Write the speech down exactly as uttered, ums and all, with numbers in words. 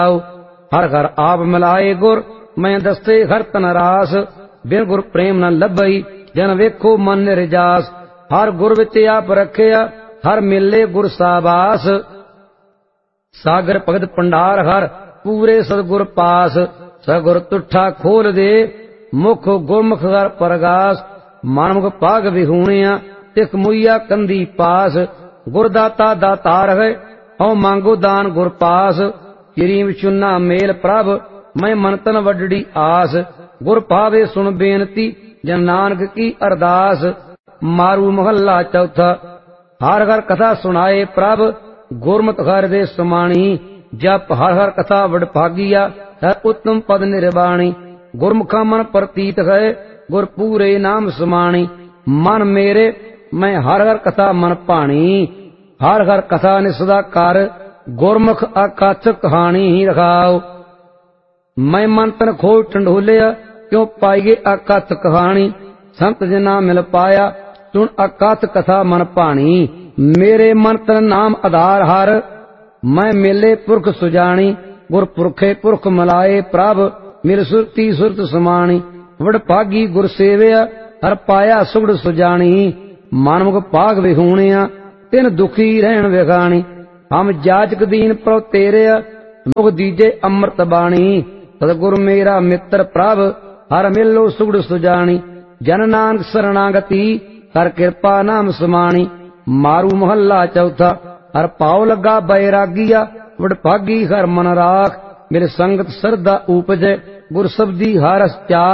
हर घर आप मिलाए गुर मैं दस्ते हर तन रास बिन गुर प्रेम न लभई जन वेखो मन निर्जास हर गुर विच आप रखिया हर मिले गुर साबास सागर भगत भंडार हर पूरे सतगुर पास सगुर तुठा खोल दे मुख गुरमुख हर परगास मानमुख पाग विहूणिया तिख मुइया कंदी पास गुरदाता दातार है हौ मांगो दान गुर पास किरीम चुन्ना मेल प्रभ मैं मन तन वडड़ी आस गुर पावे सुन बेनती जन नानक की अरदास मारू महला चौथा हर हर कथा सुनाए प्रभ गुरमत हर दे समाणी जप हर हर कथा वड भागिया है उत्तम पद निर्वाणी गुरमुखा मन प्रतीत है गुर पूरे नाम समाणी मन मेरे मैं हर हर कथा मन पाणी हर हर कथा ने सदा कर गुरमुख अकथ कहानी ही रखाओ मैं मन तन खोज टंडोलिया क्यों पाइए अकथ कहानी संत जना मिल पाया सुन अकथ कथा मन पाणी मेरे मन तन नाम आधार हर मैं मिले पुरख सुजानी गुर पुरखे पुरख मिलाए प्रभ मेरे सुरती सुरत समाणी वड भागी गुर सेविया हर पाया सुगड़ सुजानी मानमुख पाग विहूणिया तिन दुखी रहन विगाणी हम जाचक दीन प्रभ तेरे मुख दीजे अमृत बाणी सतगुर मेरा मित्र प्रभ हर मिलो सुगड़ सुजानी जन नानक शरणागति कर कृपा नाम समाणी मारू महला चौथा हर पाव लगा बैरागिया वड भागी हर मन राख मेरे संगत श्रद्धा उपजे गुर शब्दी हर चार